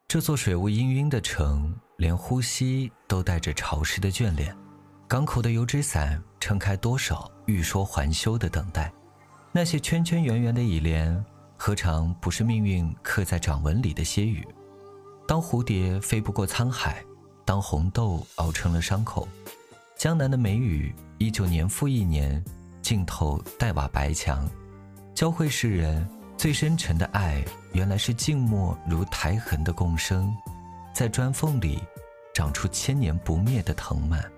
这座水雾氤氲的城，连呼吸都带着潮湿的眷恋。港口的油纸伞撑开多少欲说还休的等待，那些圈圈圆圆的倚莲，何尝不是命运刻在掌纹里的歇语？当蝴蝶飞不过沧海，当红豆熬成了伤口，江南的梅雨依旧年复一年，浸透黛瓦白墙，教会世人最深沉的爱，原来是静默如苔痕的共生，在砖缝里长出千年不灭的藤蔓。